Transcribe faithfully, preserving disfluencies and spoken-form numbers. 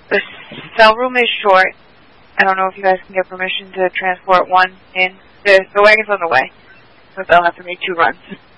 The cell room is short. I don't know if you guys can get permission to transport one in. The, the wagon's on the way, so they'll have to make two runs.